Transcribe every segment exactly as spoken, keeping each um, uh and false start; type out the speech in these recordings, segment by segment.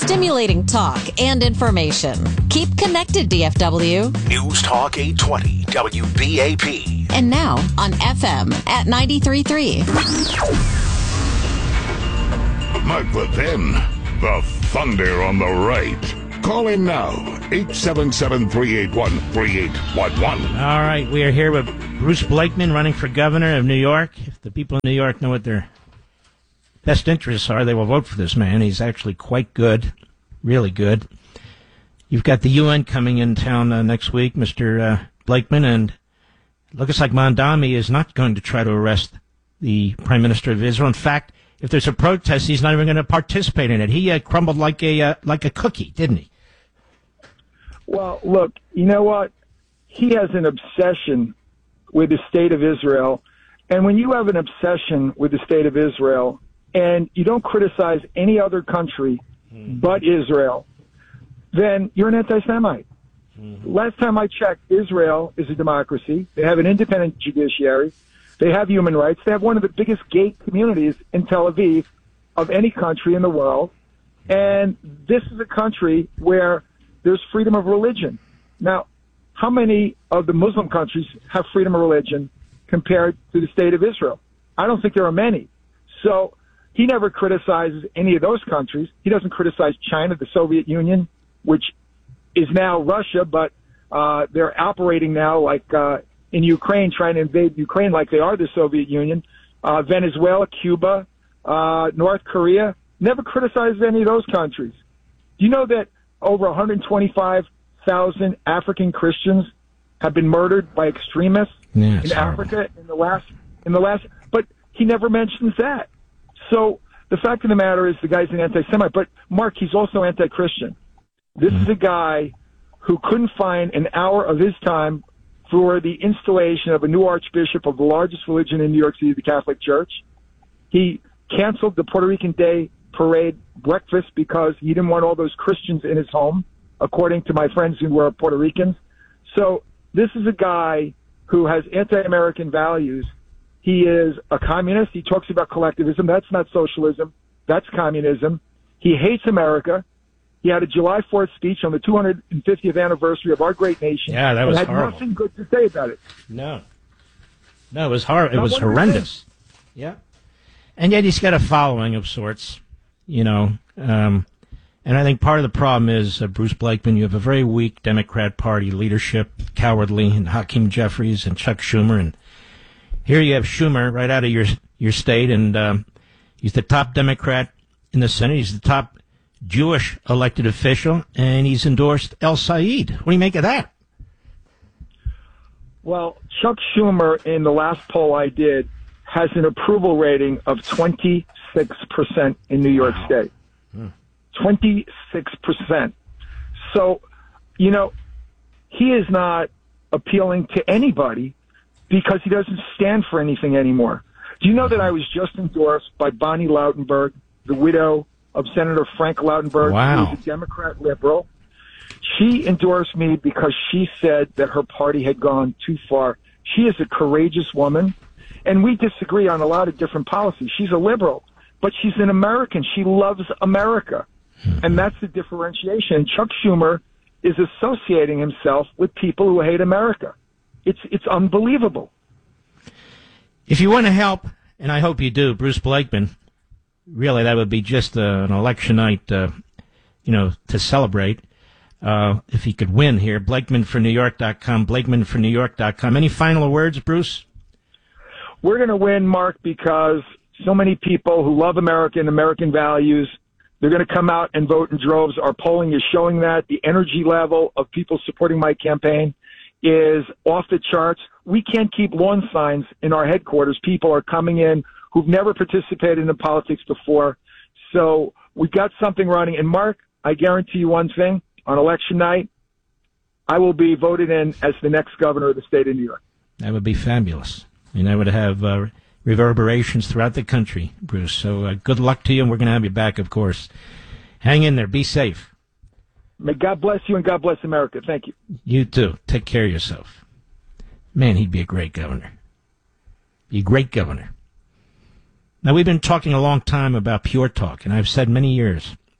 Stimulating talk and information. Keep connected, D F W. News Talk eight twenty W B A P. And now on F M at ninety-three point three. Mark Levin, the Thunder on the right. Call in now, eight seven seven, three eight one, three eight one one. All right, we are here with Bruce Blakeman running for governor of New York. If the people of New York know what their best interests are, they will vote for this man. He's actually quite good, really good. You've got the U N coming in town uh, next week, Mister Uh, Blakeman, and it looks like Mondami is not going to try to arrest the Prime Minister of Israel. In fact, if there's a protest, he's not even going to participate in it. He uh, crumbled like a uh, like a cookie, didn't he? Well, look, you know what? He has an obsession with the state of Israel. And when you have an obsession with the state of Israel and you don't criticize any other country mm-hmm. but Israel, then you're an anti-Semite. Mm-hmm. Last time I checked, Israel is a democracy. They have an independent judiciary. They have human rights. They have one of the biggest gay communities in Tel Aviv of any country in the world. And this is a country where there's freedom of religion. Now, how many of the Muslim countries have freedom of religion compared to the state of Israel? I don't think there are many. So he never criticizes any of those countries. He doesn't criticize China, the Soviet Union, which is now Russia, but uh, they're operating now like uh, in Ukraine, trying to invade Ukraine like they are the Soviet Union. Uh, Venezuela, Cuba, uh, North Korea, never criticizes any of those countries. Do you know that over one hundred twenty-five thousand African Christians have been murdered by extremists yeah, in Africa in the last in the last? But he never mentions that. So the fact of the matter is, the guy's an anti-Semite. But Mark, he's also anti-Christian. This mm-hmm. is a guy who couldn't find an hour of his time for the installation of a new archbishop of the largest religion in New York City, the Catholic Church. He canceled the Puerto Rican Day Parade breakfast because he didn't want all those Christians in his home, according to my friends who were Puerto Ricans. So this is a guy who has anti-American values. He is a communist. He talks about collectivism. That's not socialism. That's communism. He hates America. He had a July fourth speech on the two hundred fiftieth anniversary of our great nation. Yeah, that was and had horrible. nothing good to say about it. No. No, it was hor- It was horrendous. Yeah. And yet he's got a following of sorts, you know. Um, and I think part of the problem is, uh, Bruce Blakeman, you have a very weak Democrat Party leadership, cowardly, and Hakeem Jeffries and Chuck Schumer. And here you have Schumer right out of your your state, and um, he's the top Democrat in the Senate. He's the top Jewish elected official, and he's endorsed El Said. What do you make of that? Well, Chuck Schumer, in the last poll I did, has an approval rating of twenty-six percent in New York wow. State. Hmm. twenty-six percent. So, you know, he is not appealing to anybody because he doesn't stand for anything anymore. Do you know that I was just endorsed by Bonnie Lautenberg, the widow of Senator Frank Lautenberg, wow. who's a Democrat liberal? She endorsed me because she said that her party had gone too far. She is a courageous woman, and we disagree on a lot of different policies. She's a liberal, but she's an American. She loves America, mm-hmm. and that's the differentiation. Chuck Schumer is associating himself with people who hate America. It's it's unbelievable. If you want to help, and I hope you do, Bruce Blakeman, really that would be just uh, an election night, uh, you know, to celebrate. Uh, if he could win here, Blakeman for New York dot com, Blakeman for New York dot com. Any final words, Bruce? We're going to win, Mark, because so many people who love America and American values, they're going to come out and vote in droves. Our polling is showing that. The energy level of people supporting my campaign is off the charts. We can't keep lawn signs in our headquarters. People are coming in who've never participated in politics before. So we've got something running. And, Mark, I guarantee you one thing. On election night, I will be voted in as the next governor of the state of New York. That would be fabulous. And that would have uh, reverberations throughout the country, Bruce. So uh, good luck to you, and we're going to have you back, of course. Hang in there. Be safe. May God bless you and God bless America. Thank you. You too. Take care of yourself. Man, he'd be a great governor. Be a great governor. Now, we've been talking a long time about Pure Talk, and I've said many years,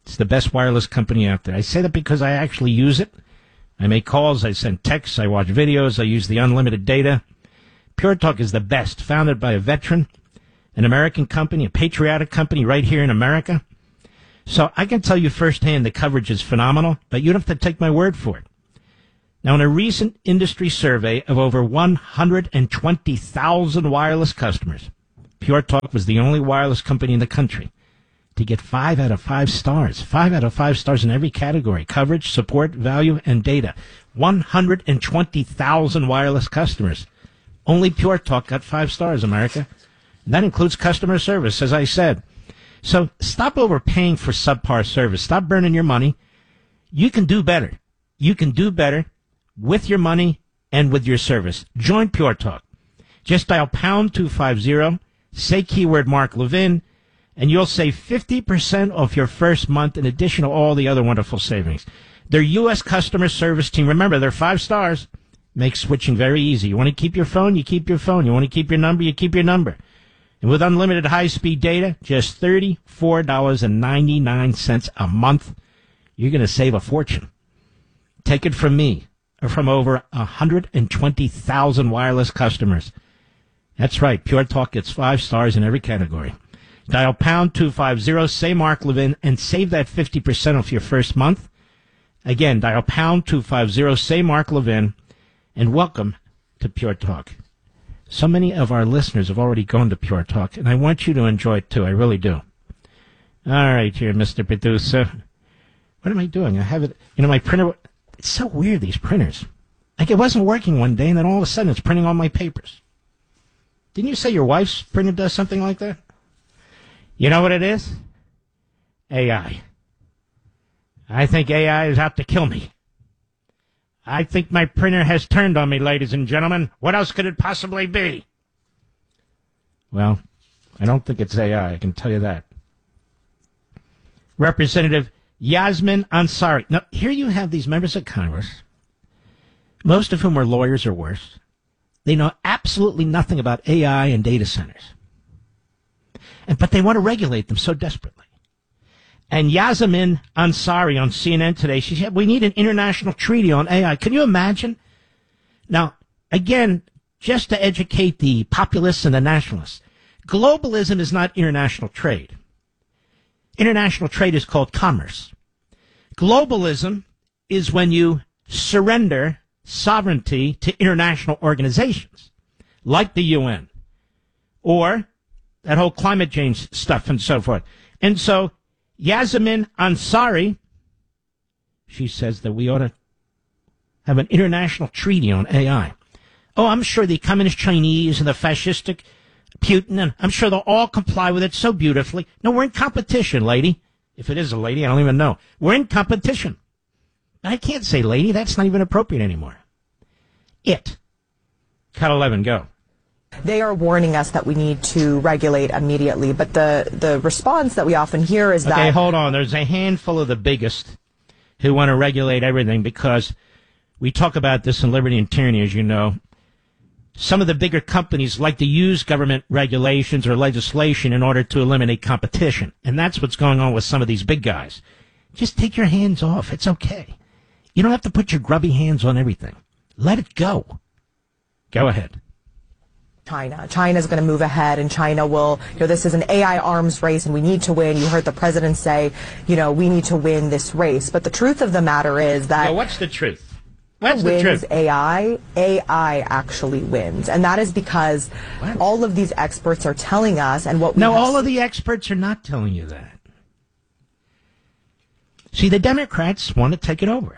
It's the best wireless company out there. I say that because I actually use it. I make calls, I send texts, I watch videos, I use the unlimited data. Pure Talk is the best, founded by a veteran, an American company, a patriotic company right here in America. So I can tell you firsthand the coverage is phenomenal, but you don't have to take my word for it. Now, in a recent industry survey of over one hundred twenty thousand wireless customers, Pure Talk was the only wireless company in the country to get five out of five stars. Five out of five stars in every category: coverage, support, value, and data. one hundred twenty thousand wireless customers. Only Pure Talk got five stars, America. And that includes customer service, as I said. So stop overpaying for subpar service. Stop burning your money. You can do better. You can do better with your money and with your service. Join Pure Talk. Just dial pound two fifty, say keyword Mark Levin, and you'll save fifty percent off your first month in addition to all the other wonderful savings. Their U S customer service team, remember, they're five stars, makes switching very easy. You want to keep your phone, you keep your phone. You want to keep your number, you keep your number. And with unlimited high-speed data, just thirty-four dollars and ninety-nine cents a month, you're going to save a fortune. Take it from me, or from over one hundred twenty thousand wireless customers. That's right, Pure Talk gets five stars in every category. Dial pound two fifty, say Mark Levin, and save that fifty percent off your first month. Again, dial pound two fifty, say Mark Levin, and welcome to Pure Talk. So many of our listeners have already gone to Pure Talk, and I want you to enjoy it too. I really do. All right, here, Mister Producer. What am I doing? I have it, you know, my printer. It's so weird, these printers. Like, it wasn't working one day, and then all of a sudden it's printing all my papers. Didn't you say your wife's printer does something like that? You know what it is? A I. I think A I is out to kill me. I think my printer has turned on me, ladies and gentlemen. What else could it possibly be? Well, I don't think it's A I, I can tell you that. Representative Yasmin Ansari. Now, here you have these members of Congress, most of whom are lawyers or worse. They know absolutely nothing about A I and data centers. And, but they want to regulate them so desperately. And Yasmin Ansari on C N N today, she said, we need an international treaty on A I. Can you imagine? Now, again, just to educate the populists and the nationalists, globalism is not international trade. International trade is called commerce. Globalism is when you surrender sovereignty to international organizations, like the U N, or that whole climate change stuff and so forth. And so, Yasmin Ansari, she says that we ought to have an international treaty on A I. Oh, I'm sure the communist Chinese and the fascistic Putin, and I'm sure they'll all comply with it so beautifully. No, we're in competition, lady. If it is a lady, I don't even know. We're in competition. I can't say lady. That's not even appropriate anymore. It. Cut eleven, go. They are warning us that we need to regulate immediately, but the, the response that we often hear is okay, that... Okay, hold on. There's a handful of the biggest who want to regulate everything because we talk about this in Liberty and Tyranny, as you know. Some of the bigger companies like to use government regulations or legislation in order to eliminate competition, and that's what's going on with some of these big guys. Just take your hands off. It's okay. You don't have to put your grubby hands on everything. Let it go. Go ahead. China. China is going to move ahead, and China will, you know, this is an A I arms race, and we need to win. You heard the president say, you know, we need to win this race. But the truth of the matter is that... Yeah, what's the truth? What's the wins truth? A I, A I actually wins. And that is because what? all of these experts are telling us, and what we No, have all of the experts are not telling you that. See, the Democrats want to take it over.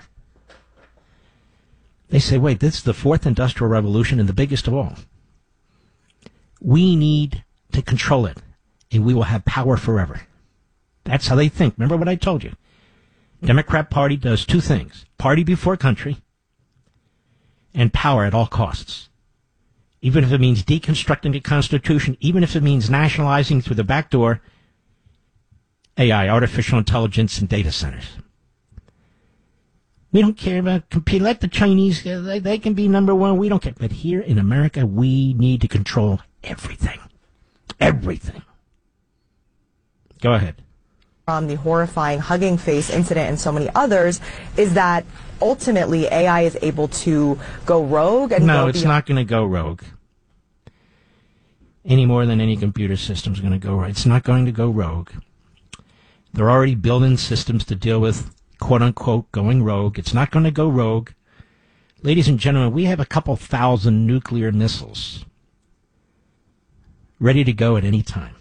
They say, wait, this is the fourth industrial revolution and the biggest of all. We need to control it, and we will have power forever. That's how they think. Remember what I told you. Democrat Party does two things. Party before country, and power at all costs. Even if it means deconstructing the Constitution, even if it means nationalizing through the back door A I, artificial intelligence, and data centers. We don't care about compete. Let the Chinese, uh, they, they can be number one. We don't care. But here in America, we need to control everything. Everything. Go ahead. from the horrifying Hugging Face incident and so many others is that ultimately A I is able to go rogue. And no, go it's beyond- not going to go rogue any more than any computer system is going to go rogue. It's not going to go rogue. They're already building systems to deal with, quote-unquote, going rogue. It's not going to go rogue. Ladies and gentlemen, we have a couple thousand nuclear missiles ready to go at any time.